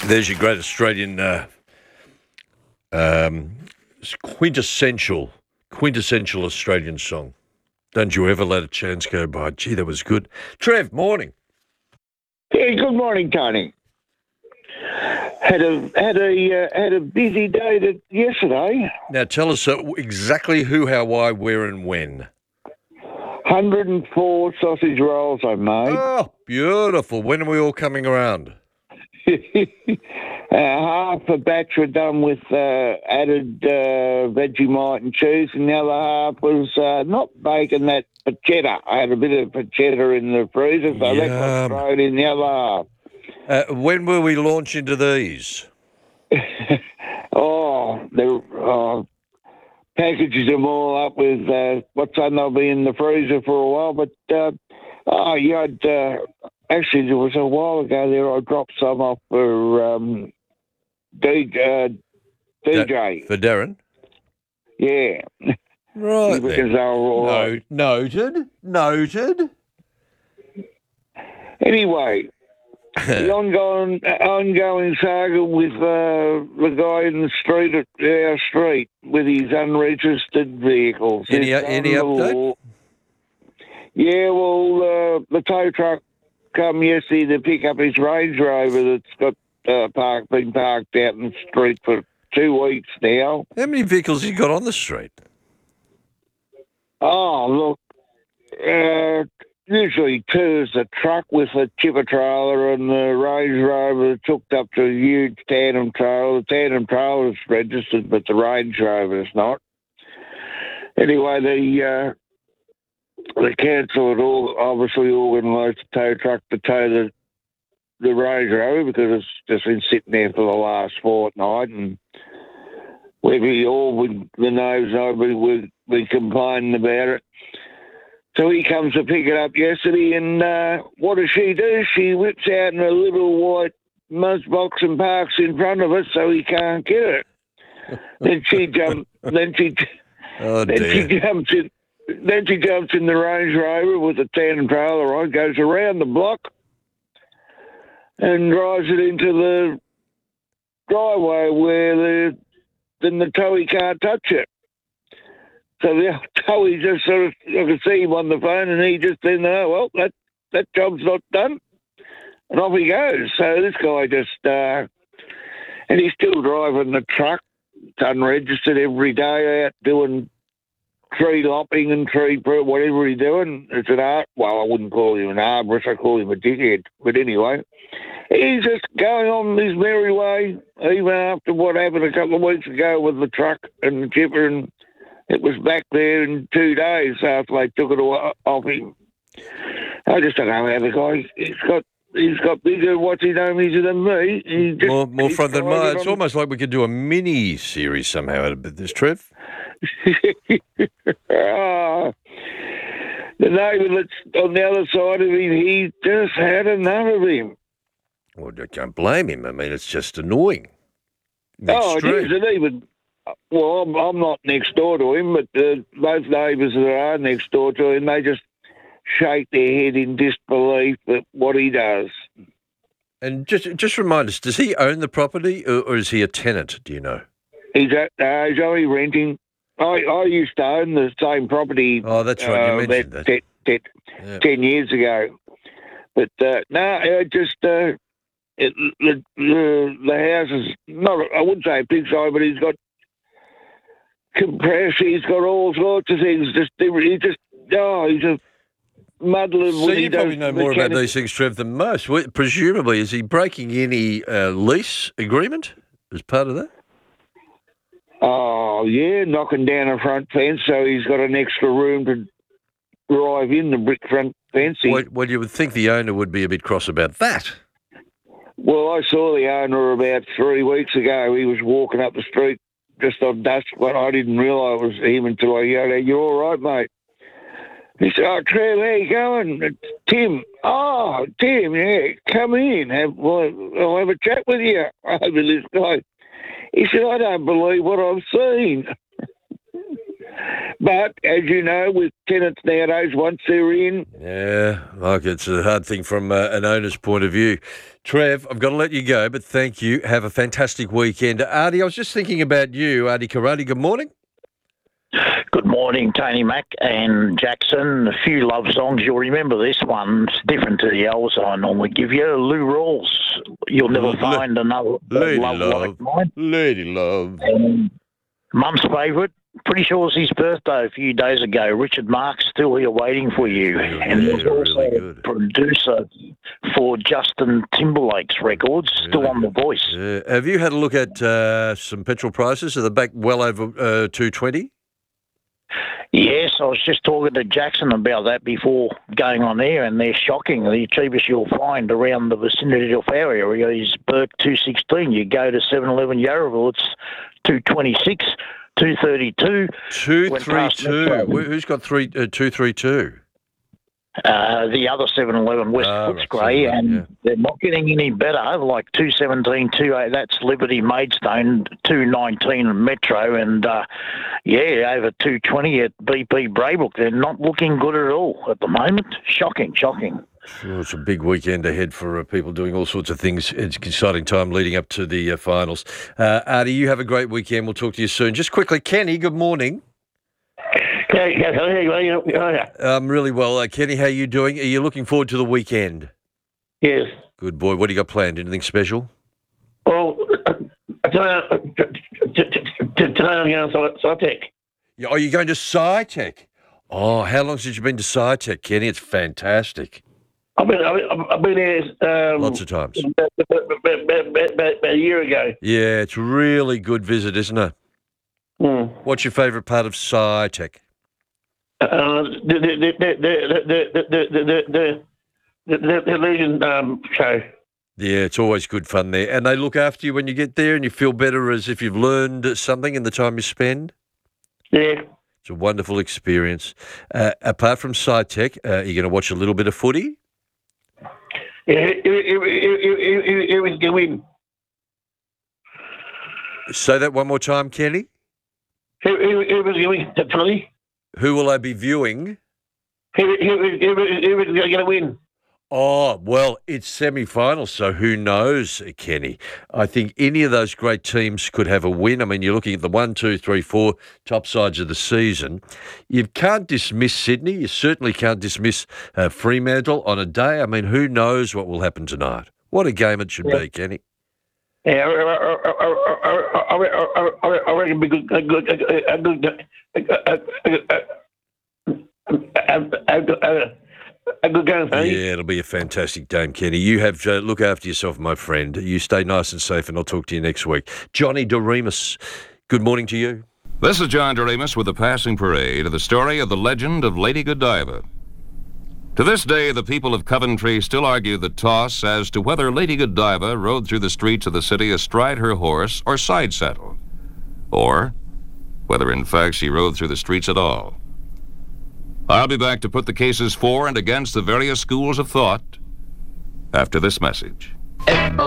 There's your great Australian quintessential Australian song. Don't you ever let a chance go by. Gee, that was good. Trev, morning. Yeah, good morning, Tony. Had a busy day yesterday. Now tell us exactly who, how, why, where, and when. 104 sausage rolls I made. Oh, beautiful. When are we all coming around? Half a batch were done with added Vegemite and cheese, and the other half was not bacon, that pancetta. I had a bit of pancetta in the freezer, so that got thrown in the other half. When will we launch into these? The packages them all up with what's on. They'll be in the freezer for a while, but actually, there was a while ago there I dropped some off for DJ. For Darren? Yeah. Right. Because they were all right. Noted. Anyway, the ongoing saga with the guy in the street at our street with his unregistered vehicles. Any update? Yeah, well, the tow truck come yesterday to pick up his Range Rover that's got been parked out in the street for 2 weeks now. How many vehicles you got on the street? Oh, look, usually two is the truck with a chipper trailer and the Range Rover that's hooked up to a huge tandem trailer. The tandem trailer is registered, but the Range Rover is not. Anyway, the council had obviously organised a tow truck to tow the Range Rover because it's just been sitting there for the last fortnight, and we all, with the nose over, we complaining about it. So he comes to pick it up yesterday, and what does she do? She whips out in a little white musk box and parks in front of us so he can't get it. Then she jumps in the Range Rover with the tandem trailer on, goes around the block and drives it into the driveway where the towie can't touch it. So the towie just sort of, I could see him on the phone, and he just said, "No, well, that job's not done," and off he goes. So this guy just, and he's still driving the truck. It's unregistered every day out doing tree lopping and whatever he's doing. It's an art. Well, I wouldn't call him an arborist. I call him a dickhead. But anyway, he's just going on his merry way, even after what happened a couple of weeks ago with the truck and the chipper, and it was back there in 2 days after they took it off him. I just don't know how the guy, he's got bigger, what's he know, easier than me. More front than mine. It's almost like we could do a mini series somehow out of this, Trev. The neighbour that's on the other side of him, he just had enough of him. Well, I can't blame him. I mean, it's just annoying. It is. And even, well, I'm not next door to him, but both neighbours that are next door to him, they just shake their head in disbelief at what he does. And just remind us, does he own the property or is he a tenant, do you know? He's only renting. I used to own the same property. Oh, that's right. You mentioned that. 10 years ago. But the house is not, I wouldn't say a pig side, but he's got compressor, he's got all sorts of things. He's a muddler. So you probably know more about these things, Trev, than most. Presumably, is he breaking any lease agreement as part of that? Oh, yeah, knocking down a front fence, so he's got an extra room to drive in the brick front fence. Well, you would think the owner would be a bit cross about that. Well, I saw the owner about 3 weeks ago. He was walking up the street just on dusk, but I didn't realise it was him until I yelled out, "You all right, mate?" He said, "Oh, Trev, how you going?" "It's Tim." "Oh, Tim, yeah, come in. I'll have a chat with you." Over this guy. He said, "I don't believe what I've seen." But, as you know, with tenants nowadays, once they're in... Yeah, like it's a hard thing from an owner's point of view. Trev, I've got to let you go, but thank you. Have a fantastic weekend. Artie, I was just thinking about you. Artie Karate, good morning. Good morning, Tony Mack and Jackson. A few love songs. You'll remember this one. It's different to the others I normally give you. Lou Rawls. You'll never find another Lady love like mine. Lady Love. And Mum's favourite. Pretty sure it was his birthday a few days ago. Richard Marx, Still Here Waiting for You. And he was also really good. producer for Justin Timberlake's records, still on The Voice. Have you had a look at some petrol prices? Are they back well over 220? Yes, I was just talking to Jackson about that before going on air, and they're shocking. The cheapest you'll find around the vicinity of our area is Burke 216. You go to 7-Eleven Yarraville, it's 226, 232. 232. Who's got 232? The other 7-Eleven, West Footscray, and they're not getting any better, like 217, 28, that's Liberty Maidstone, 219 Metro, and over 220 at BP Braybrook. They're not looking good at all at the moment. Shocking. Sure, it's a big weekend ahead for people doing all sorts of things. It's an exciting time leading up to the finals. Artie, you have a great weekend. We'll talk to you soon. Just quickly, Kenny, good morning. Really well. Kenny, how are you doing? Are you looking forward to the weekend? Yes. Good boy. What do you got planned? Anything special? Well, today I'm going to SciTech. Are you going to SciTech? Oh, how long since you've been to SciTech, Kenny? It's fantastic. I've been here lots of times. About a year ago. Yeah, it's a really good visit, isn't it? Mm. What's your favourite part of SciTech? The Legion show. Yeah, it's always good fun there. And they look after you when you get there and you feel better as if you've learned something in the time you spend? Yeah. It's a wonderful experience. Apart from SciTech, you're going to watch a little bit of footy? Yeah, it was going. Say that one more time, Kenny. It was going to play. Who will I be viewing? He was going to win. Oh, well, it's semi-finals, so who knows, Kenny? I think any of those great teams could have a win. I mean, you're looking at the 1, 2, 3, 4 top sides of the season. You can't dismiss Sydney. You certainly can't dismiss Fremantle on a day. I mean, who knows what will happen tonight? What a game it should be, Kenny. Yeah, I reckon it'll be a good game. Yeah, it'll be a fantastic game, Kenny. You have look after yourself, my friend. You stay nice and safe, and I'll talk to you next week. Johnny Doremus, good morning to you. This is John Doremus with the Passing Parade of the story of the legend of Lady Godiva. To this day, the people of Coventry still argue the toss as to whether Lady Godiva rode through the streets of the city astride her horse or side saddle, or whether in fact she rode through the streets at all. I'll be back to put the cases for and against the various schools of thought after this message.